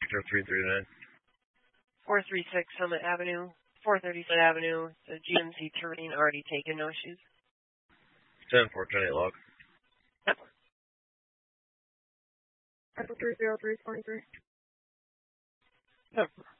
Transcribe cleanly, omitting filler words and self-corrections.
Victor 339. 436 Summit Avenue, 437 Avenue, the GMC Terrain already taken, no issues. 10-4, 10-8 log. Yep. 30323. Yep.